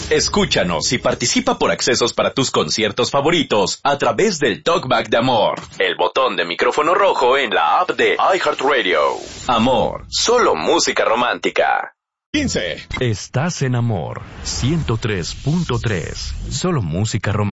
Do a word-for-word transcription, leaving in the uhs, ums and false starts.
Escúchanos y participa por accesos para tus conciertos favoritos a través del Talkback de Amor, el botón de micrófono rojo en la app de iHeartRadio. Amor, solo música romántica. quince. Estás en Amor ciento tres punto tres. Solo música romántica.